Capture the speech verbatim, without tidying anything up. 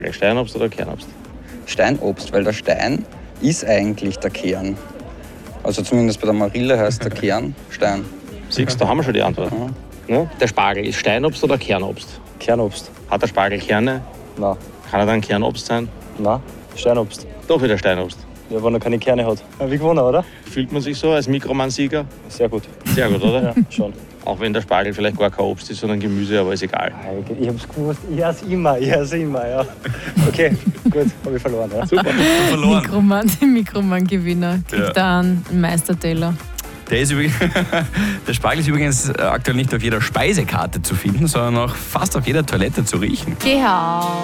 Steinobst oder Kernobst? Steinobst, weil der Stein ist eigentlich der Kern. Also zumindest bei der Marille heißt der Kern Stein. Siehst du, da haben wir schon die Antwort. Mhm. Ja? Der Spargel ist Steinobst oder Kernobst? Kernobst. Hat der Spargel Kerne? Nein. Kann er dann Kernobst sein? Nein. Steinobst. Doch wieder Steinobst. Ja, wenn er keine Kerne hat. Ja, wie gewonnen, oder? Fühlt man sich so als Mikroman-Sieger? Sehr gut. Sehr gut, oder? Ja, schon. Auch wenn der Spargel vielleicht gar kein Obst ist, sondern Gemüse, aber ist egal. Ich hab's gewusst. Ich hab's immer. Ich hab's immer, ja. Okay, gut. Hab ich verloren, ja. Super. Verloren. Mikroman, Mikroman-Gewinner. Kriegt Ja. da einen Meisterteller. Der, ist übrigens, der Spargel ist übrigens aktuell nicht auf jeder Speisekarte zu finden, sondern auch fast auf jeder Toilette zu riechen. Genau.